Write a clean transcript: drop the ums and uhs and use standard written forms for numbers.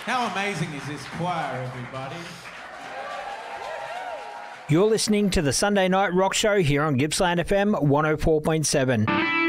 How amazing is this choir, everybody? You're listening to the Sunday Night Rock Show here on Gippsland FM 104.7.